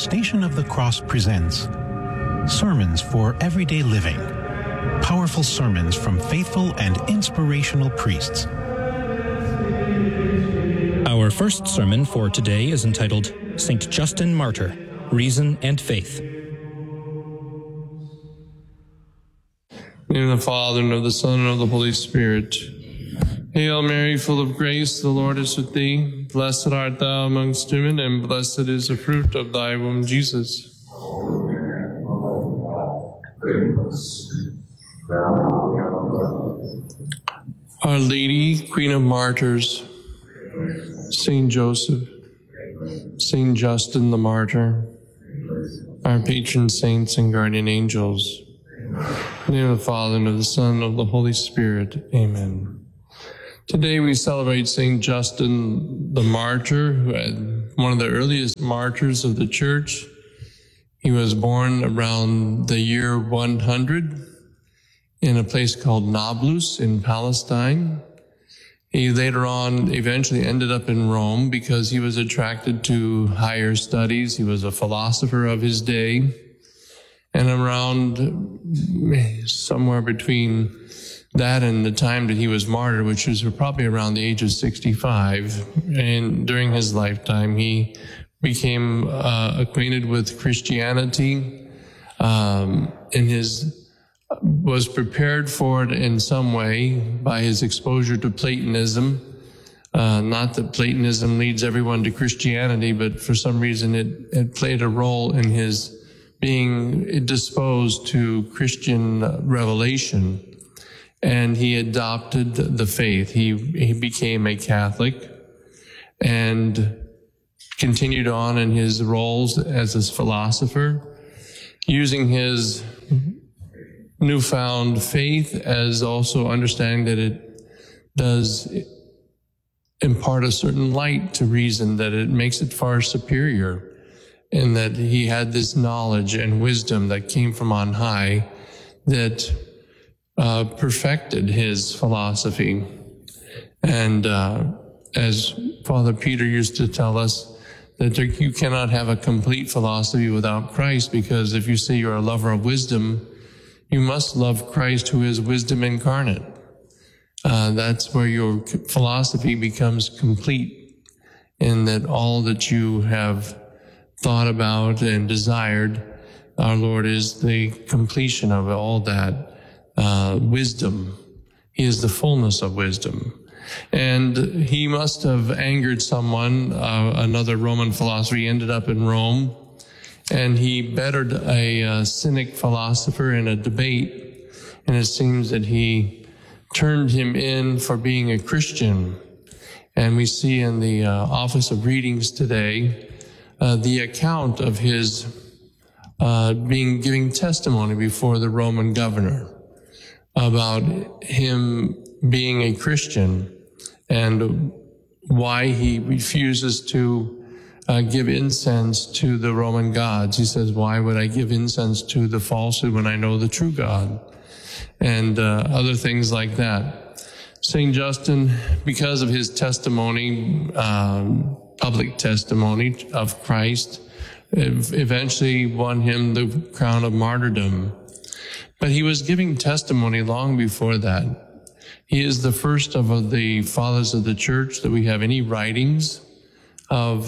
Station of the Cross presents Sermons for Everyday Living. Powerful sermons from faithful and inspirational priests. Our first sermon for today is entitled St. Justin Martyr, Reason and Faith. In the name of the Father, and of the Son, and of the Holy Spirit. Hail Mary, full of grace, the Lord is with thee. Blessed art thou amongst women, and blessed is the fruit of thy womb, Jesus. Our Lady, Queen of Martyrs, Saint Joseph, Saint Justin the Martyr, our patron saints and guardian angels. In the name of the Father, and of the Son, and of the Holy Spirit. Amen. Today we celebrate Saint Justin the Martyr, who had one of the earliest martyrs of the Church. He was born around the year 100 in a place called Nablus in Palestine. He later on eventually ended up in Rome because he was attracted to higher studies. He was a philosopher of his day. And around somewhere between that and the time that he was martyred, which was probably around the age of 65, and during his lifetime, he became acquainted with Christianity, was prepared for it in some way by his exposure to Platonism. Not that Platonism leads everyone to Christianity, but for some reason it played a role in his being disposed to Christian revelation. And he adopted the faith. He became a Catholic and continued on in his roles as a philosopher, using his newfound faith as also understanding that it does impart a certain light to reason, that it makes it far superior, and that he had this knowledge and wisdom that came from on high that perfected his philosophy. And as Father Peter used to tell us, that you cannot have a complete philosophy without Christ, because if you say you're a lover of wisdom, you must love Christ, who is wisdom incarnate. That's where your philosophy becomes complete, in that all that you have thought about and desired, our Lord is the completion of all that. Wisdom. He is the fullness of wisdom. And he must have angered someone, another Roman philosopher. He ended up in Rome, and he bettered a cynic philosopher in a debate, and it seems that he turned him in for being a Christian. And we see in the Office of Readings today the account of his giving testimony before the Roman governor about him being a Christian and why he refuses to give incense to the Roman gods. He says, why would I give incense to the falsehood when I know the true God? And other things like that. St. Justin, because of his testimony, public testimony of Christ, eventually won him the crown of martyrdom. But he was giving testimony long before that. He is the first of the fathers of the Church that we have any writings of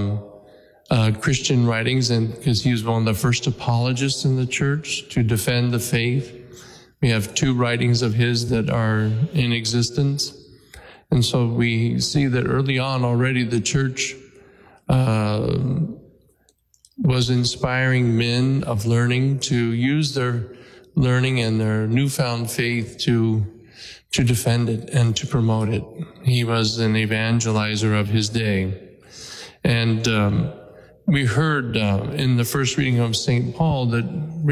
Christian writings, and because he was one of the first apologists in the Church to defend the faith. We have 2 writings of his that are in existence. And so we see that early on already the Church was inspiring men of learning to use their learning and their newfound faith to defend it and to promote it. He was an evangelizer of his day. And we heard in the first reading of St. Paul that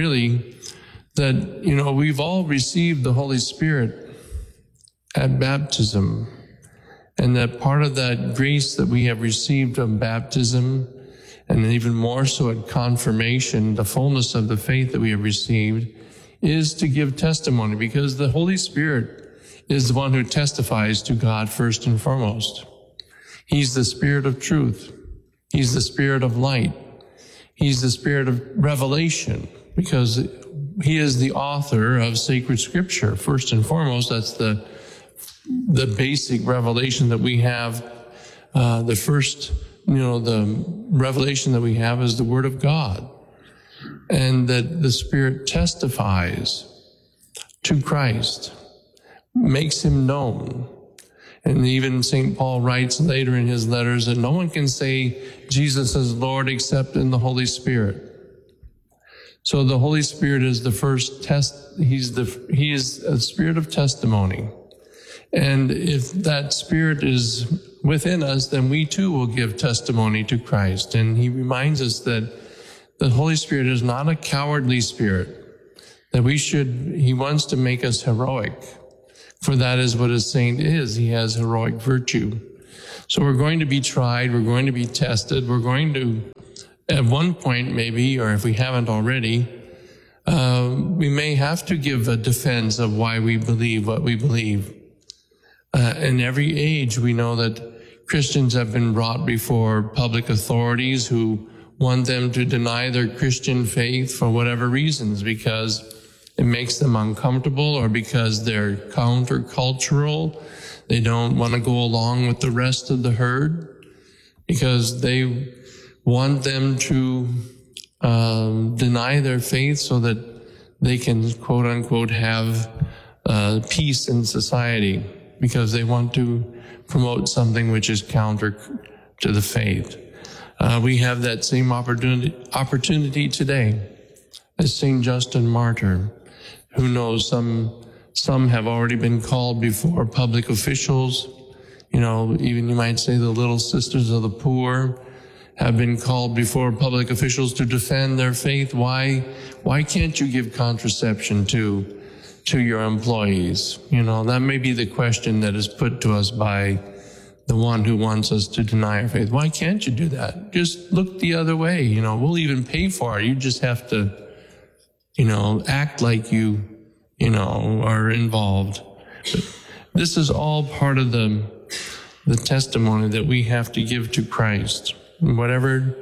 we've all received the Holy Spirit at baptism, and that part of that grace that we have received of baptism, and even more so at confirmation, the fullness of the faith that we have received, is to give testimony, because the Holy Spirit is the one who testifies to God first and foremost. He's the Spirit of truth. He's the Spirit of light. He's the Spirit of revelation, because he is the author of sacred scripture. First and foremost, that's the basic revelation that we have. The revelation that we have is the Word of God, and that the Spirit testifies to Christ, makes him known. And even St. Paul writes later in his letters that no one can say Jesus is Lord except in the Holy Spirit. So the Holy Spirit is the first test. He is a spirit of testimony. And if that Spirit is within us, then we too will give testimony to Christ. And he reminds us that the Holy Spirit is not a cowardly spirit, that he wants to make us heroic. For that is what a saint is. He has heroic virtue. So we're going to be tried. We're going to be tested. We're going to, at one point maybe, or if we haven't already, we may have to give a defense of why we believe what we believe. In every age, we know that Christians have been brought before public authorities who want them to deny their Christian faith for whatever reasons, because it makes them uncomfortable or because they're countercultural. They don't want to go along with the rest of the herd because they want them to deny their faith so that they can, quote unquote, have peace in society, because they want to promote something which is counter to the faith. We have that same opportunity today as St. Justin Martyr. Who knows, some have already been called before public officials. Even you might say the Little Sisters of the Poor have been called before public officials to defend their faith. Why can't you give contraception to your employees? That may be the question that is put to us by the one who wants us to deny our faith. Why can't you do that? Just look the other way. We'll even pay for it. You just have to act like you are involved. But this is all part of the testimony that we have to give to Christ, whatever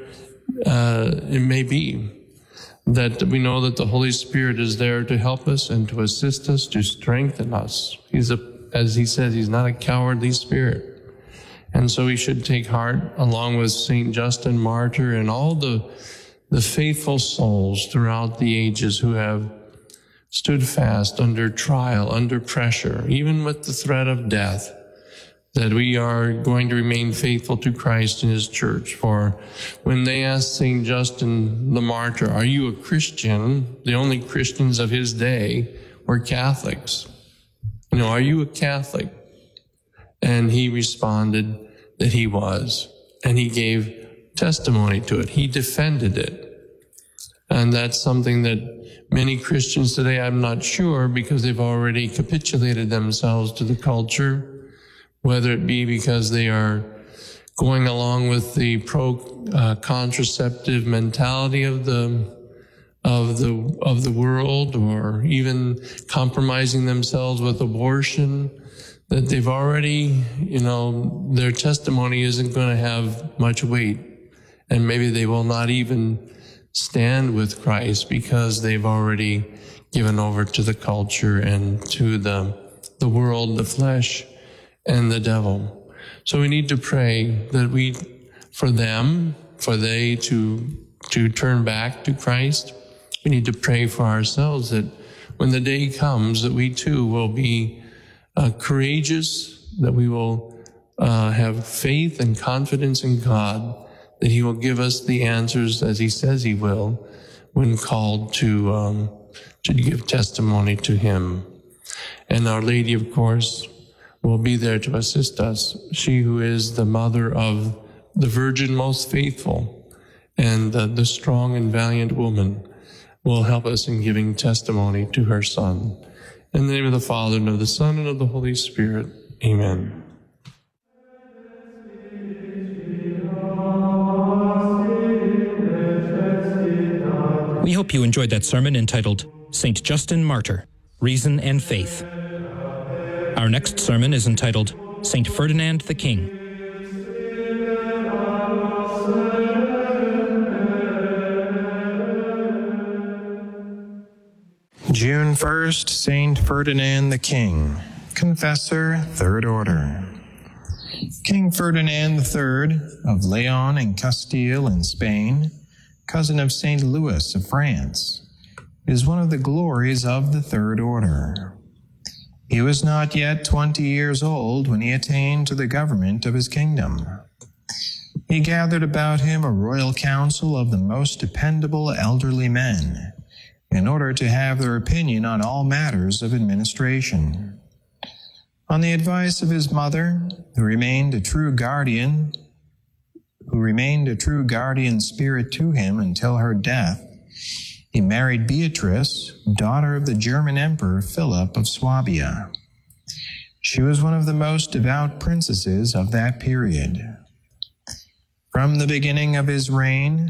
it may be, that we know that the Holy Spirit is there to help us and to assist us, to strengthen us. As he says, he's not a cowardly spirit. And so we should take heart, along with St. Justin Martyr and all the faithful souls throughout the ages who have stood fast under trial, under pressure, even with the threat of death, that we are going to remain faithful to Christ and his church. For when they asked St. Justin the Martyr, "Are you a Christian?" the only Christians of his day were Catholics. "Are you a Catholic?" And he responded that he was, and he gave testimony to it. He defended it. And that's something that many Christians today, I'm not sure, because they've already capitulated themselves to the culture, whether it be because they are going along with the contraceptive mentality of the world, or even compromising themselves with abortion, that they've already, their testimony isn't going to have much weight. And maybe they will not even stand with Christ because they've already given over to the culture and to the world, the flesh, and the devil. So we need to pray that for they to turn back to Christ. We need to pray for ourselves that when the day comes that we too will be courageous, that we will have faith and confidence in God, that he will give us the answers as he says he will when called to give testimony to him. And Our Lady, of course, will be there to assist us. She who is the mother of the Virgin most faithful and the strong and valiant woman will help us in giving testimony to her Son. In the name of the Father, and of the Son, and of the Holy Spirit. Amen. We hope you enjoyed that sermon entitled St. Justin Martyr, Reason and Faith. Our next sermon is entitled St. Ferdinand the King. First, Saint Ferdinand the King, Confessor, Third Order. King Ferdinand III of Leon and Castile in Spain, cousin of Saint Louis of France, is one of the glories of the Third Order. He was not yet 20 years old when he attained to the government of his kingdom. He gathered about him a royal council of the most dependable elderly men, in order to have their opinion on all matters of administration. On the advice of his mother, who remained a true guardian spirit to him until her death, he married Beatrice, daughter of the German Emperor Philip of Swabia. She was one of the most devout princesses of that period. From the beginning of his reign,